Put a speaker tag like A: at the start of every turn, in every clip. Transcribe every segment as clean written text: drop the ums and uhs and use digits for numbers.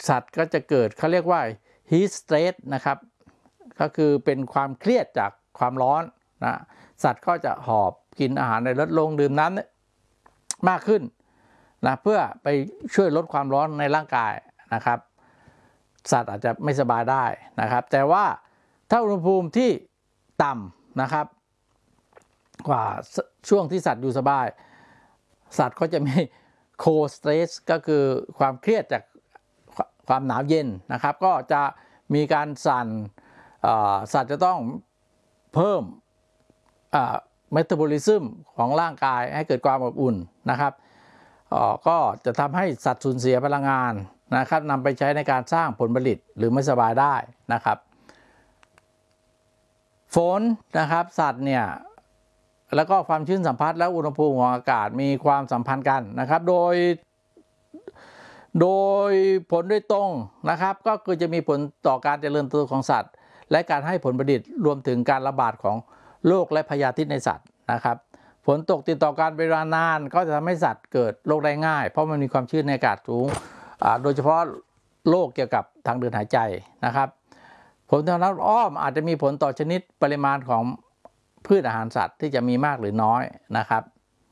A: สัตว์ก็จะเกิดเขาเรียกว่า heat stress นะครับก็คือเป็นความเครียดจากความร้อนนะสัตว์ก็จะหอบกินอาหารในลดลงดื่มน้ำมากขึ้นนะเพื่อไปช่วยลดความร้อนในร่างกายนะครับสัตว์อาจจะไม่สบายได้นะครับแต่ว่าถ้าอุณหภูมิที่ต่ำนะครับกว่าช่วงที่สัตว์อยู่สบายสัตว์ก็จะมีโคสเตรสก็คือความเครียดจากความหนาวเย็นนะครับก็จะมีการสั่นสัตว์จะต้องเพิ่มเมตาบอลิซึมของร่างกายให้เกิดความอบอุ่นนะครับก็จะทำให้สัตว์สูญเสียพลังงานนะครับนำไปใช้ในการสร้างผลผลิตหรือไม่สบายได้นะครับฝนนะครับสัตว์เนี่ยแล้วก็ความชื้นสัมผัสและอุณหภูมิของอากาศมีความสัมพันธ์กันนะครับโดยผลโดยตรงนะครับก็คือจะมีผลต่อการเจริญเติบโตของสัตว์และการให้ผลผลิตรวมถึงการระบาดของโรคและพยาธิในสัตว์นะครับฝนตกติดต่อกันเวลานานก็จะทำให้สัตว์เกิดโรคได้ง่ายเพราะมันมีความชื้นในอากาศสูงโดยเฉพาะโรคเกี่ยวกับทางเดินหายใจนะครับผลทางด้านอ้อมอาจจะมีผลต่อชนิดปริมาณของพืชอาหารสัตว์ที่จะมีมากหรือน้อยนะครับ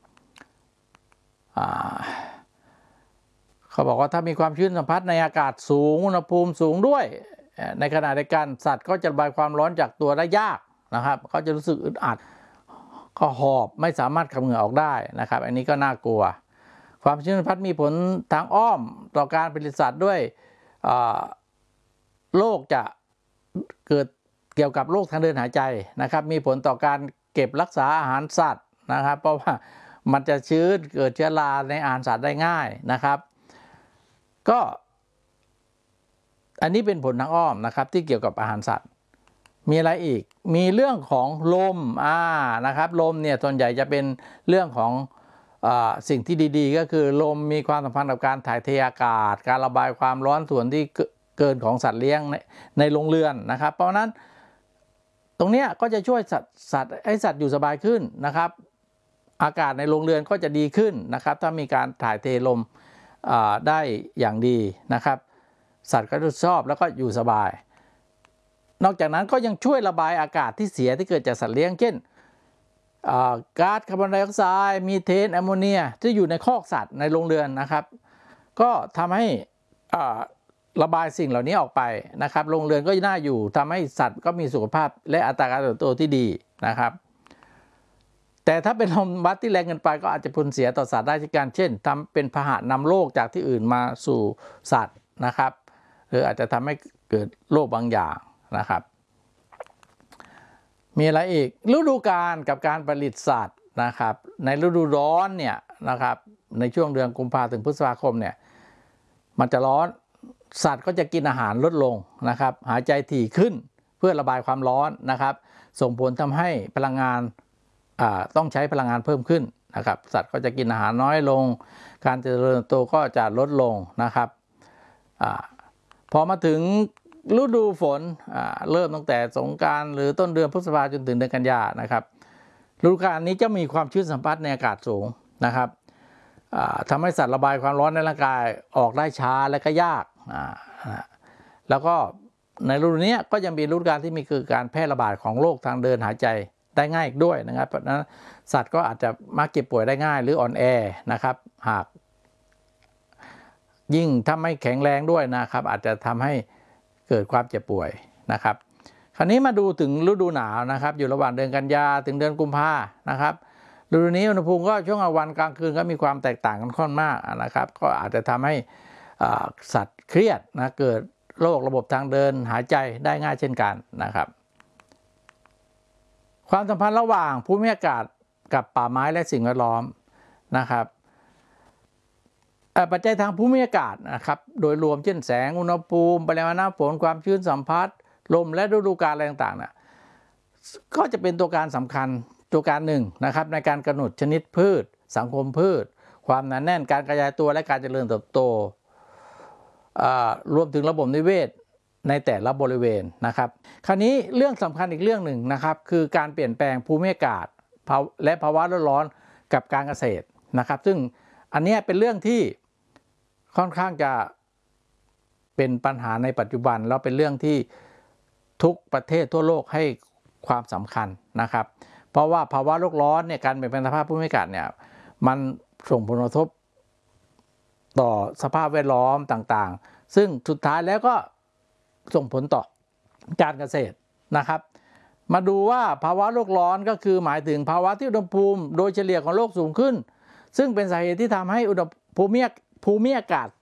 A: เขาบอกว่าถ้ามีความชื้นสัมผัสในอากาศสูงอุณหภูมิสูงด้วยในขณะเดียวกันสัตว์ก็จะระบายความร้อนจากตัวได้ยากนะครับเขาจะรู้สึกอึดอัดก็หอบไม่สามารถขับเหงื่อออกได้นะครับอันนี้ก็น่ากลัวความชื้นสัมผัสมีผลทางอ้อมต่อการผลิตสัตว์ด้วยโรคจะเกิดเกี่ยวกับโรคทางเดินหายใจนะครับมีผลต่อการเก็บรักษาอาหารสัตว์นะครับเพราะว่ามันจะชื้นเกิดเชื้อราในอาหารสัตว์ได้ง่ายนะครับก็อันนี้เป็นผลทางอ้อมนะครับที่เกี่ยวกับอาหารสัตว์มีอะไรอีกมีเรื่องของลมนะครับลมเนี่ยส่วนใหญ่จะเป็นเรื่องของสิ่งที่ดีๆก็คือลมมีความสัมพันธ์กับการถ่ายเทอากาศการระบายความร้อนส่วนที่เกินของสัตว์เลี้ยงในโรงเรือนนะครับเพราะฉะนั้นตรงนี้ก็จะช่วยสัตว์ให้สัตว์อยู่สบายขึ้นนะครับอากาศในโรงเรือนก็จะดีขึ้นนะครับถ้ามีการถ่ายเทลมได้อย่างดีนะครับสัตว์ก็จะชอบแล้วก็อยู่สบายนอกจากนั้นก็ยังช่วยระบายอากาศที่เสียที่เกิดจากสัตว์เลี้ยงเช่นก๊าซคาร์บอนไดออกไซด์มีเทนแอมโมเนียที่อยู่ในคอกสัตว์ในโรงเรือนนะครับก็ทำให้ระบายสิ่งเหล่านี้ออกไปนะครับโรงเรือนก็น่าอยู่ทำให้สัตว์ก็มีสุขภาพและอัตราการเติบโตที่ดีนะครับแต่ถ้าเป็นลมพัดที่แรงเกินไปก็อาจจะผลเสียต่อสัตว์ได้เช่นกันเช่นทำเป็นพาหะนำโรคจากที่อื่นมาสู่สัตว์นะครับหรืออาจจะทำให้เกิดโรคบางอย่างนะครับมีอะไรอีกฤดูกาลกับการผลิตสัตว์นะครับในฤดูร้อนเนี่ยนะครับในช่วงเดือนกุมภาพันธ์ถึงพฤษภาคมเนี่ยมันจะร้อนสัตว์ก็จะกินอาหารลดลงนะครับหายใจถี่ขึ้นเพื่อระบายความร้อนนะครับส่งผลทำให้พลังงานต้องใช้พลังงานเพิ่มขึ้นนะครับสัตว์ก็จะกินอาหารน้อยลงการเจริญเติบโตก็จะลดลงนะครับพอมาถึงฤดูฝนเริ่มตั้งแต่สงกรานต์หรือต้นเดือนพฤษภาคมจนถึงเดือนกันยายนนะครับฤดูกาลนี้จะมีความชื้นสัมผัสในอากาศสูงนะครับทำให้สัตว์ระบายความร้อนในร่างกายออกได้ช้าและก็ยากแล้วก็ในฤดูนี้ก็ยังมีฤดูกาลที่มีคือการแพร่ระบาดของโรคทางเดินหายใจได้ง่ายอีกด้วยนะครับเพราะฉะนั้นสัตว์ก็อาจจะมักเจ็บป่วยได้ง่ายหรืออ่อนแอนะครับหากยิ่งถ้าไม่แข็งแรงด้วยนะครับอาจจะทำให้เกิดความเจ็บป่วยนะครับคราวนี้มาดูถึงฤดูหนาวนะครับอยู่ระหว่างเดือนกันยาถึงเดือนกุมภานะครับฤดูนี้อุณหภูมิก็ช่วงกลางวันกลางคืนก็มีความแตกต่างกันค่อนมากนะครับก็อาจจะทำให้สัตว์เครียดนะเกิดโรคระบบทางเดินหายใจได้ง่ายเช่นกันนะครับความสัมพันธ์ระหว่างภูมิอากาศกับป่าไม้และสิ่งแวดล้อมนะครับปัจจัยทางภูมิอากาศนะครับโดยรวมเช่นแสงอุณหภูมิปริมาณน้ำฝนความชื้นสัมผัสลมและฤดูกาลอะไรต่างๆนะก็จะเป็นตัวการสำคัญตัวการหนึ่งนะครับในการกำหนดชนิดพืชสังคมพืชความหนาแน่นการกระจายตัวและการเจริญเติบโตรวมถึงระบบนิเวศในแต่ละบริเวณนะครับคราวนี้เรื่องสำคัญอีกเรื่องหนึ่งนะครับคือการเปลี่ยนแปลงภูมิอากาศและภาวะโลกร้อนกับการเกษตรนะครับซึ่งอันนี้เป็นเรื่องที่ค่อนข้างจะเเป็นปัญหาในปัจจุบันแล้วเป็นเรื่องที่ทุกประเทศทั่วโลกให้ความสำคัญนะครับเพราะว่าภาวะโลกร้อนเนี่ยการเปลี่ยนแปลงสภาพภูมิอากาศเนี่ยมันส่งผลกระทบต่อสภาพแวดล้อมต่างๆซึ่งสุดท้ายแล้วก็ส่งผลต่อการเกษตรนะครับมาดูว่าภาวะโลกร้อนก็คือหมายถึงภาวะที่อุณหภูมิโดยเฉลี่ยของโลกสูงขึ้นซึ่งเป็นสาเหตุที่ทำให้อุณหภูมิอากาศ